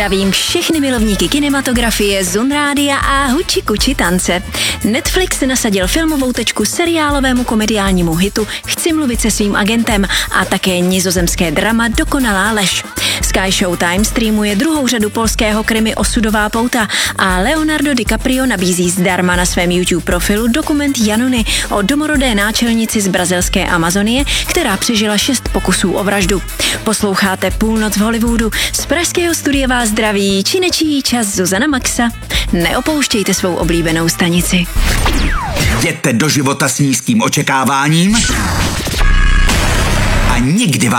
Zdravím všechny milovníky kinematografie, Zun Rádia a Huči Kuči tance. Netflix nasadil filmovou tečku seriálovému komediálnímu hitu Chci mluvit se svým agentem a také nizozemské drama Dokonalá lež. Sky Showtime streamuje druhou řadu polského krimi Osudová pouta a Leonardo DiCaprio nabízí zdarma na svém YouTube profilu dokument Janony o domorodé náčelnici z brazilské Amazonie, která přežila 6 pokusů o vraždu. Posloucháte Půlnoc v Hollywoodu. Z pražského studia vás zdraví činečí čas Zuzana Maxa. Neopouštějte svou oblíbenou stanici. Jděte do života s nízkým očekáváním a nikdy vás